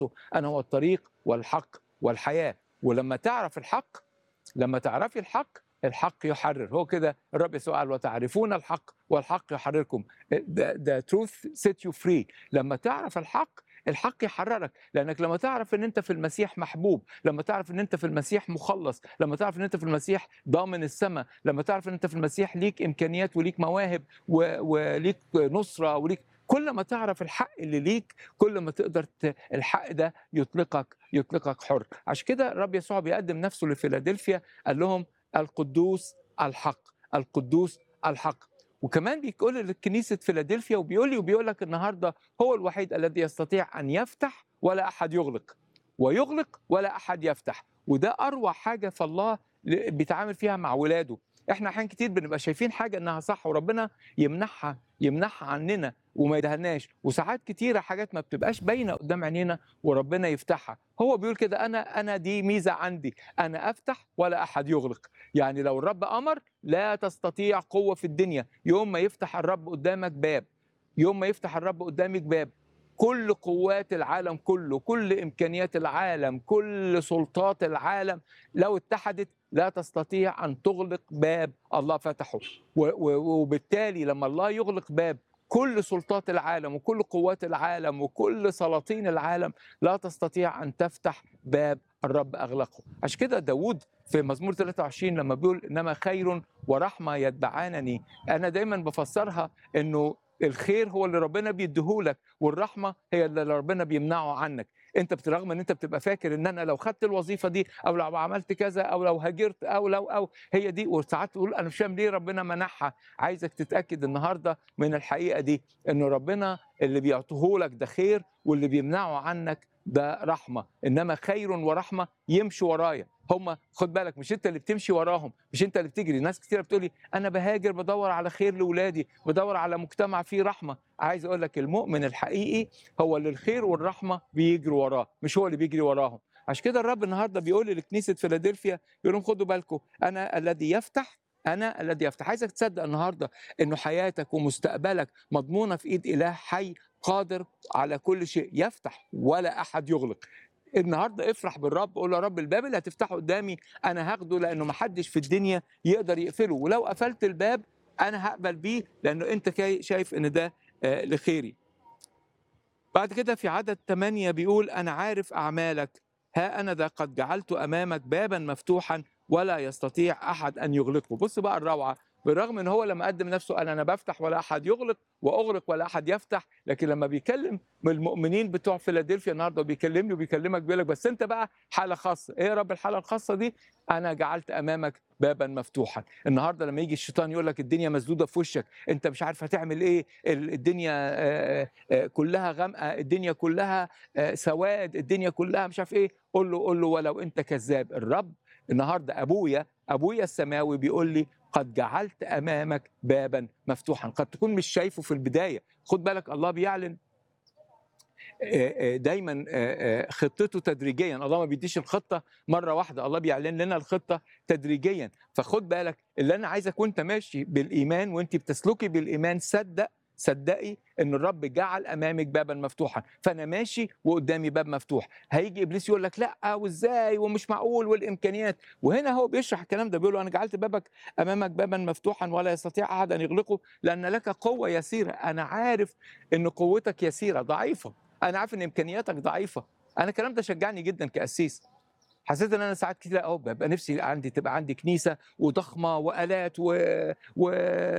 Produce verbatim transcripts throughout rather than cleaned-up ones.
أنا هو الطريق والحق والحياة. ولما تعرف الحق، لما تعرفي الحق، الحق يحرر. هو كده الرب يسوع قال وتعرفون الحق والحق يحرركم. the, the truth set you free. لما تعرف الحق، الحق يحررك، لانك لما تعرف ان انت في المسيح محبوب، لما تعرف ان انت في المسيح مخلص، لما تعرف ان انت في المسيح ضامن السماء، لما تعرف ان انت في المسيح ليك امكانيات وليك مواهب و- وليك نصرة وليك، كل ما تعرف الحق اللي ليك كل ما تقدر ت... الحق ده يطلقك يطلقك حر. عشان كده الرب يسوع بيقدم نفسه لفيلادلفيا، قال لهم القدوس الحق، القدوس الحق. وكمان بيقول لكنيسة فيلادلفيا، وبيقول لي وبيقول لك النهارده هو الوحيد الذي يستطيع أن يفتح ولا أحد يغلق، ويغلق ولا أحد يفتح. وده أروع حاجة في الله بيتعامل فيها مع ولاده. احنا احيان كتير بنبقى شايفين حاجه انها صح وربنا يمنحها يمنحها عننا وما يدهناش، وساعات كتيره حاجات ما بتبقاش باينه قدام عينينا وربنا يفتحها. هو بيقول كده، انا انا دي ميزه عندي، انا افتح ولا احد يغلق. يعني لو الرب امر لا تستطيع قوه في الدنيا يوم ما يفتح الرب قدامك باب، يوم ما يفتح الرب قدامك باب، كل قوات العالم كله، كل امكانيات العالم، كل سلطات العالم لو اتحدت لا تستطيع ان تغلق باب الله فتحه. و- و- وبالتالي لما الله يغلق باب، كل سلطات العالم وكل قوات العالم وكل سلاطين العالم لا تستطيع ان تفتح باب الرب اغلقه. عشان كده داود في مزمور ثلاثة وعشرين لما بيقول انما خير ورحمه يتبعانني، انا دايما بفسرها انه الخير هو اللي ربنا بيديهولك، والرحمه هي اللي ربنا بيمنعه عنك. انت برغم ان انت بتبقى فاكر ان انا لو خدت الوظيفه دي او لو عملت كذا او لو هاجرت او لو او هي دي، وساعات تقول انا مش فاهم ليه ربنا منحها. عايزك تتاكد النهارده من الحقيقه دي، انه ربنا اللي بيعطيهولك ده خير، واللي بيمنعه عنك ده رحمه. انما خير ورحمه يمشوا ورايا. هم خد بالك، مش انت اللي بتمشي وراهم، مش انت اللي بتجري. ناس كتير بتقولي انا بهاجر بدور على خير لاولادي، بدور على مجتمع فيه رحمه. عايز اقول لك المؤمن الحقيقي هو اللي الخير والرحمه بيجروا وراه، مش هو اللي بيجري وراهم. عشان كده الرب النهارده بيقول لكنيسه فيلادلفيا، يقول لهم خدوا بالكم، انا الذي يفتح، انا الذي يفتح. عايزك تصدق النهارده انه حياتك ومستقبلك مضمونه في ايد اله حي قادر على كل شيء، يفتح ولا احد يغلق. النهارده افرح بالرب، قول يا رب الباب اللي هتفتحه قدامي انا هاخده، لانه ما حدش في الدنيا يقدر يقفله، ولو قفلت الباب انا هقبل بيه لانه انت كاي- شايف ان ده آه، لخيري. بعد كده في عدد ثمانية بيقول أنا عارف أعمالك، ها أنا ذا قد جعلت أمامك بابا مفتوحا ولا يستطيع أحد أن يغلقه. بص بقى الروعة، بالرغم ان هو لما قدم نفسه قال انا بفتح ولا احد يغلق واغلق ولا احد يفتح، لكن لما بيكلم من المؤمنين بتوع فيلادلفيا النهارده بيكلمني وبيكلمك بيقول لك بس انت بقى حاله خاصه. ايه يا رب الحاله الخاصه دي؟ انا جعلت امامك بابا مفتوحا. النهارده لما يجي الشيطان يقول لك الدنيا مسدوده في وشك، انت مش عارف هتعمل ايه، ال- الدنيا آه، آه، كلها غامقه، الدنيا كلها آه، سواد، الدنيا كلها مش عارف ايه، قول له قول له ولو انت كذاب. الرب النهارده ابويا ابويا السماوي بيقول لي قد جعلت امامك بابا مفتوحا. قد تكون مش شايفه في البدايه، خد بالك الله بيعلن آه، آه، دايما آه، آه، خطته تدريجيا. الله ما بيديش الخطه مره واحده، الله بيعلن لنا الخطه تدريجيا. فخد بالك اللي انا عايزك وانت ماشي بالايمان وانت بتسلكي بالايمان، صدق صدقي ان الرب جعل امامك بابا مفتوحا. فانا ماشي وقدامي باب مفتوح. هيجي ابليس يقول لك لا وازاي ومش معقول والامكانيات، وهنا هو بيشرح الكلام ده، بيقول له انا جعلت بابك امامك بابا مفتوحا ولا يستطيع احد ان يغلقه لان لك قوه يسيره. انا عارف ان قوتك يسيره ضعيفه، انا عارف ان امكانياتك ضعيفه. انا الكلام ده شجعني جدا كاسيس. حسيت ان انا ساعات كتير قوي ببقى نفسي عندي تبقى عندي كنيسه وضخمه والات و, و...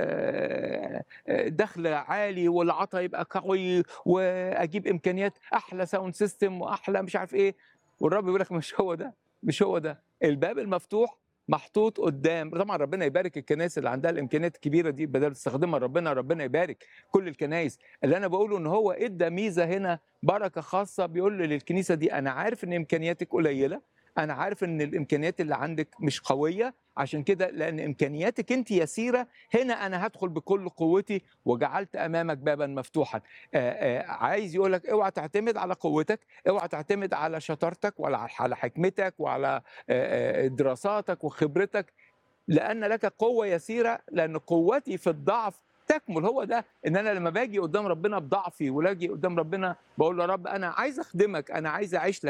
دخل عالي والعطا يبقى قوي واجيب امكانيات احلى ساوند سيستم واحلى مش عارف ايه. والرب بيقول لك مش هو ده، مش هو ده. الباب المفتوح محطوط قدام. طبعا ربنا يبارك الكنائس اللي عندها الامكانيات الكبيره دي بدل تستخدمها، ربنا ربنا يبارك كل الكنائس. اللي انا بقوله ان هو ادى ميزه هنا، بركه خاصه، بيقول للكنيسه دي انا عارف ان امكانياتك قليله، انا عارف ان الامكانيات اللي عندك مش قويه، عشان كده لان امكانياتك انت يسيره هنا انا هدخل بكل قوتي وجعلت امامك بابا مفتوحا. آآ آآ عايز يقول لك اوعى تعتمد على قوتك، اوعى تعتمد على شطارتك ولا على حكمتك وعلى آآ دراساتك وخبرتك، لان لك قوه يسيره، لان قوتي في الضعف تكمل. هو ده ان انا لما باجي قدام ربنا بضعفي، ولاجي قدام ربنا بقول له يا رب انا عايز اخدمك، انا عايز اعيش لك.